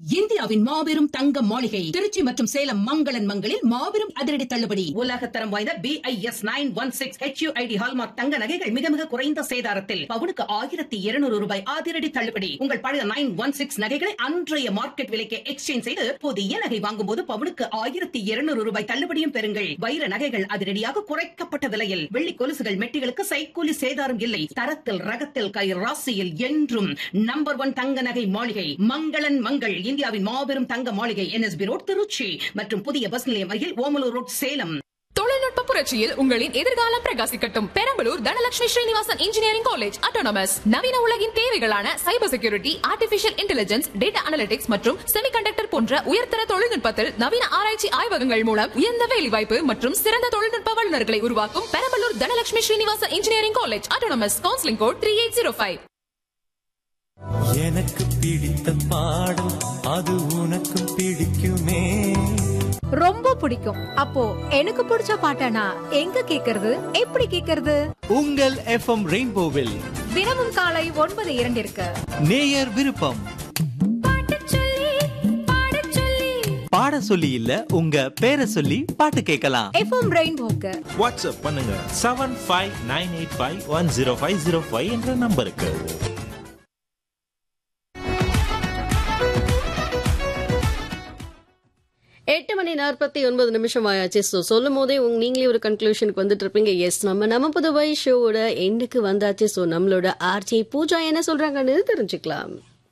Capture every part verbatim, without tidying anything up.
இந்தியாவின் மாபெரும் தங்க மாளிகை திருச்சி மற்றும் சேலம் மங்களன் மங்களில் மாபெரும் அதிரடி தள்ளுபடி. உலக தரம் வாய்ந்த B I S nine one six H you I D hallmark தங்க நகைகள் மிக மிக குறைந்த சேதாரத்தில் பவுனுக்கு ஆயிரத்தி இருநூறு ரூபாய் அதிரடி தள்ளுபடி. உங்கள் பழைய நைன் ஒன் சிக்ஸ் நகைகளை அன்றைய மார்க்கெட் விலைக்கு எக்ஸ்சேஞ்ச் செய்து புதிய நகை வாங்கும் போது பவுனுக்கு ஆயிரத்தி இருநூறு ரூபாய் தள்ளுபடியும் பெறுங்கள். வைர நகைகள் அதிரடியாக குறைக்கப்பட்ட விலையில், வெள்ளி கொலுசுகள் மெட்டிகளுக்கு சைக்கூலி சேதாரம் இல்லை. தரத்தில் ரகத்தில் கை ராசியில் என்றும் நம்பர் ஒன் தங்க நகை மாளிகை மங்களன் மங்கள். இந்தியாவின் மாபெரும் தங்க மாளிகை N S B road Trichy மற்றும் புதிய பஸ் நிலையம் அருகில் ஓமலூர் ரோட் சேலம். தொழில்நுட்ப புரட்சியில் உங்களின் எதிர்காலம் பிரகாசிக்கட்டும். Perambalur Dhanalakshmi Srinivasan engineering college autonomous நவீன உலகின் தேவைகளான cyber security, artificial intelligence, data analytics மற்றும் செமிகண்டக்டர் போன்ற உயர்தர தொழில்நுட்பத்தில் நவீன ஆராய்ச்சி ஆய்வகங்கள் மூலம் உயர்ந்த வேலைவாய்ப்பு மற்றும் சிறந்த தொழில்நுட்ப வல்லுநர்களை உருவாக்கும் Perambalur Dhanalakshmi Srinivasan engineering college autonomous. Counselling code three eight zero five. எனக்கு பிடித்த பாடல் அது உனக்கு பிடிக்குமே. ரொம்ப பிடிக்கும். அப்போ எனக்கு பிடிச்ச பாட்டனா எங்க கேக்குறது, எப்படி கேக்குறது? உங்கள் எஃப் எம் ரெயின்போவில் தினமும் காலை ஒன்பது இரண்டிற்கு நேயர் விருப்பம். பாட சொல்லி இல்ல, உங்க பேரை சொல்லி பாட்டு கேட்கலாம். எஃப் எம் ரெயின்போக்கு வாட்ஸ்அப் பண்ணுங்க seven five nine eight five one zero five zero five என்ற நம்பருக்கு. எட்டு மணி நாற்பத்தி ஒன்பது நிமிஷம் ஆயாச்சு. ஸோ சொல்லும் போதே உங்க நீங்களே ஒரு கன்க்ளூஷனுக்கு வந்துட்டு இருப்பீங்க. எஸ், நம்ம நம்ம புதுவை ஷோவோட எண்டுக்கு வந்தாச்சு. ஸோ நம்மளோட ஆர்ஜே பூஜா என்ன சொல்றாங்கன்னு தெரிஞ்சுக்கலாம்.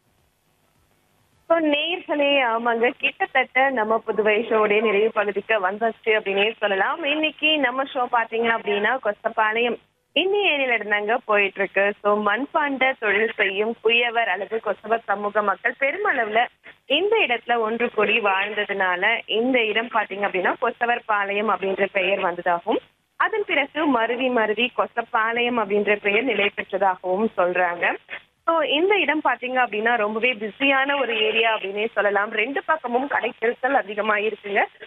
நேயர்களே, ஆமாங்க, கிட்டத்தட்ட நம்ம புதுவை ஷோடைய நிறைவு பகுதிக்கு வந்தாச்சு அப்படின்னே சொல்லலாம். இன்னைக்கு நம்ம ஷோ பாத்தீங்க அப்படின்னா கொசப்பாளையம் இந்த ஏரியில இருந்தாங்க போயிட்டு இருக்கு. ஸோ மண்பாண்ட தொழில் செய்யும் குயவர் அல்லது கொசவர் சமூக மக்கள் பெருமளவுல இந்த இடத்துல ஒன்று கூடி வாழ்ந்ததுனால இந்த இடம் பாத்தீங்க அப்படின்னா கொசவர் பாளையம் அப்படின்ற பெயர் வந்ததாகவும், அதன் பிறகு மருவி மருவி கொசப்பாளையம் அப்படின்ற பெயர் நிலை பெற்றதாகவும் சொல்றாங்க. ஸோ இந்த இடம் பாத்தீங்க அப்படின்னா ரொம்பவே பிஸியான ஒரு ஏரியா அப்படின்னே சொல்லலாம். ரெண்டு பக்கமும் கடை தெருக்கள் அதிகமா இருக்குங்க.